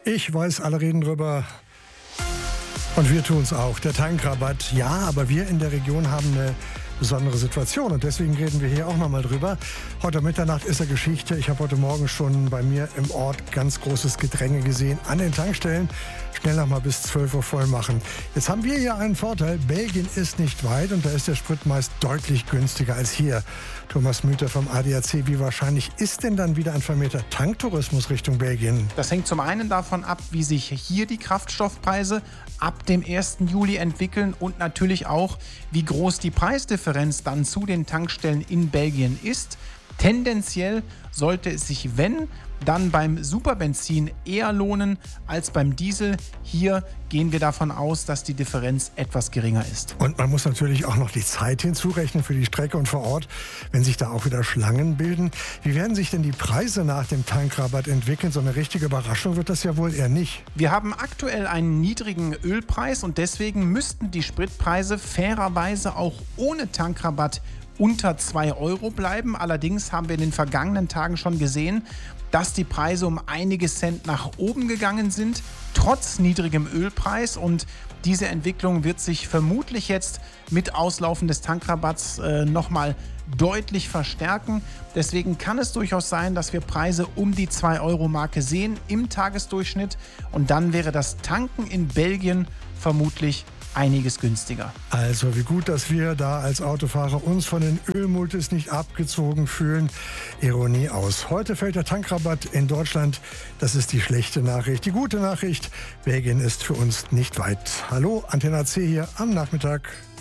Ich weiß, alle reden drüber. Und wir tun es auch. Der Tankrabatt, ja, aber wir in der Region haben eine besondere Situation. Und deswegen reden wir hier auch nochmal drüber. Heute Mitternacht ist ja Geschichte. Ich habe heute Morgen schon bei mir im Ort ganz großes Gedränge gesehen an den Tankstellen. Schnell noch mal bis 12 Uhr voll machen. Jetzt haben wir hier einen Vorteil. Belgien ist nicht weit und da ist der Sprit meist deutlich günstiger als hier. Thomas Müther vom ADAC. Wie wahrscheinlich ist denn dann wieder ein vermehrter Tanktourismus Richtung Belgien? Das hängt zum einen davon ab, wie sich hier die Kraftstoffpreise ab dem 1. Juli entwickeln und natürlich auch, wie groß die Preisdifferenz dann zu den Tankstellen in Belgien ist. Tendenziell sollte es sich, wenn, dann beim Superbenzin eher lohnen als beim Diesel. Hier gehen wir davon aus, dass die Differenz etwas geringer ist. Und man muss natürlich auch noch die Zeit hinzurechnen für die Strecke und vor Ort, wenn sich da auch wieder Schlangen bilden. Wie werden sich denn die Preise nach dem Tankrabatt entwickeln? So eine richtige Überraschung wird das ja wohl eher nicht. Wir haben aktuell einen niedrigen Ölpreis und deswegen müssten die Spritpreise fairerweise auch ohne Tankrabatt unter 2 Euro bleiben. Allerdings haben wir in den vergangenen Tagen schon gesehen, dass die Preise um einige Cent nach oben gegangen sind, trotz niedrigem Ölpreis. Und diese Entwicklung wird sich vermutlich jetzt mit Auslaufen des Tankrabatts nochmal deutlich verstärken. Deswegen kann es durchaus sein, dass wir Preise um die 2-Euro-Marke sehen im Tagesdurchschnitt. Und dann wäre das Tanken in Belgien vermutlich einiges günstiger. Also wie gut, dass wir da als Autofahrer uns von den Ölmultis nicht abgezogen fühlen. Ironie aus. Heute fällt der Tankrabatt in Deutschland. Das ist die schlechte Nachricht. Die gute Nachricht, Belgien ist für uns nicht weit. Hallo, Antenne AC hier am Nachmittag.